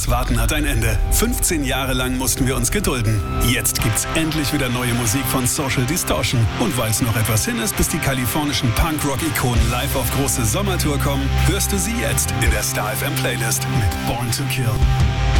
Das Warten hat ein Ende. 15 Jahre lang mussten wir uns gedulden. Jetzt gibt's endlich wieder neue Musik von Social Distortion. Und weil es noch etwas hin ist, bis die kalifornischen Punk-Rock-Ikonen live auf große Sommertour kommen, hörst du sie jetzt in der Star FM Playlist mit Born to Kill.